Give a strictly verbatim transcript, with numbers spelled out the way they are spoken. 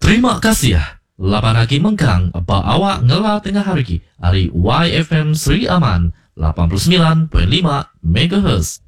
Terima kasih. Lapan lagi mengkang apa awak ngela tengah hari hari Y F M Sri Aman lapan puluh sembilan perpuluhan lima megahertz.